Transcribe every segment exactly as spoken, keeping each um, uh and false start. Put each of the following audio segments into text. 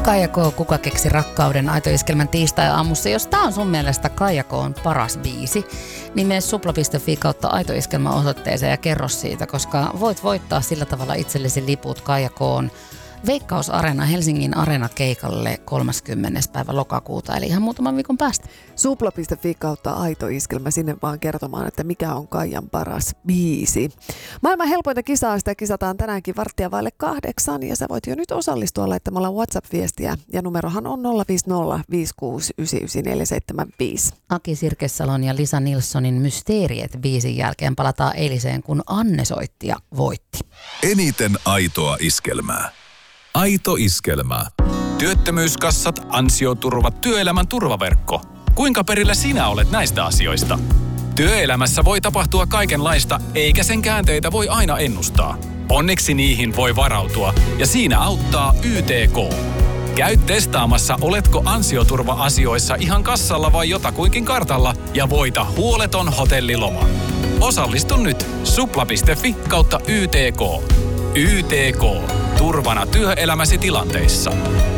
Kaija K. Kuka keksi rakkauden? Aito Iskelmän tiistai-aamussa. Jos tää on sun mielestä Kaija K:n paras biisi, niin mene supla piste fi kautta Aito Iskelmän osoitteeseen ja kerro siitä, koska voit voittaa sillä tavalla itsellesi liput Kaija K:n Veikkaus-areena Helsingin Areena-keikalle kolmaskymmenes päivä lokakuuta, eli ihan muutaman viikon päästä. supla piste fi kautta Aito Iskelmä, sinne vaan kertomaan, että mikä on Kaijan paras biisi. Maailman helpointa kisaa, sitä kisataan tänäänkin varttia vaille kahdeksan, ja sä voit jo nyt osallistua laittamalla WhatsApp-viestiä, ja numerohan on nolla viisi nolla viisi kuusi yhdeksän yhdeksän neljä seitsemän viisi. Aki Sirkesalon ja Lisa Nilssonin Mysteeriet biisin jälkeen palataan eiliseen, kun Anne soitti ja voitti. Eniten aitoa iskelmää. Aito Iskelmää. Työttömyyskassat, ansioturvat, työelämän turvaverkko. Kuinka perillä sinä olet näistä asioista? Työelämässä voi tapahtua kaikenlaista, eikä sen käänteitä voi aina ennustaa. Onneksi niihin voi varautua, ja siinä auttaa Y T K. Käy testaamassa, oletko ansioturva-asioissa ihan kassalla vai jotakuinkin kartalla, ja voita huoleton hotelliloma. Osallistu nyt supla piste fi kautta Y T K. Y T K. Turvana työelämäsi tilanteissa.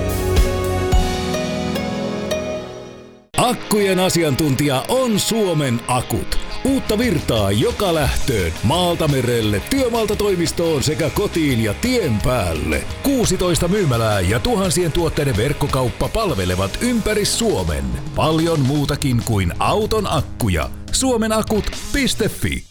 Akkujen asiantuntija on Suomen Akut. Uutta virtaa joka lähtöön, maalta merelle, työmaalta toimistoon sekä kotiin ja tien päälle. kuusitoista myymälää ja tuhansien tuotteiden verkkokauppa palvelevat ympäri Suomen. Paljon muutakin kuin auton akkuja. suomenakut piste fi.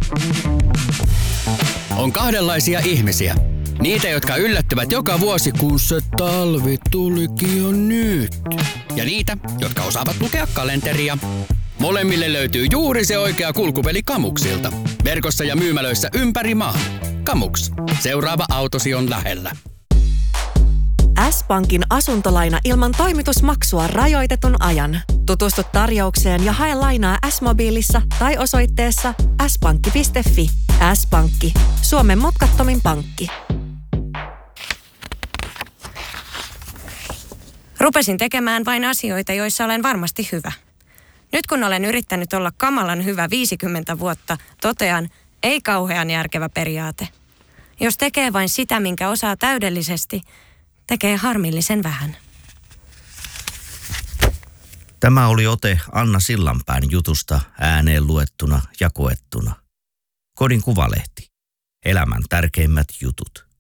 On kahdenlaisia ihmisiä. Niitä, jotka yllättyvät joka vuosi, kun se talvi tulikin jo nyt. Ja niitä, jotka osaavat lukea kalenteria. Molemmille löytyy juuri se oikea kulkupeli Kamuksilta. Verkossa ja myymälöissä ympäri maan. Kamuks. Seuraava autosi on lähellä. S-Pankin asuntolaina ilman toimitusmaksua rajoitetun ajan. Tutustu tarjoukseen ja hae lainaa S-mobiilissa tai osoitteessa s pankki piste fi. S-Pankki. Suomen mutkattomin pankki. Rupesin tekemään vain asioita, joissa olen varmasti hyvä. Nyt kun olen yrittänyt olla kamalan hyvä viisikymmentä vuotta, totean, ei kauhean järkevä periaate. Jos tekee vain sitä, minkä osaa täydellisesti, tekee harmillisen vähän. Tämä oli ote Anna Sillanpään jutusta ääneen luettuna ja koettuna. Kodin Kuvalehti. Elämän tärkeimmät jutut.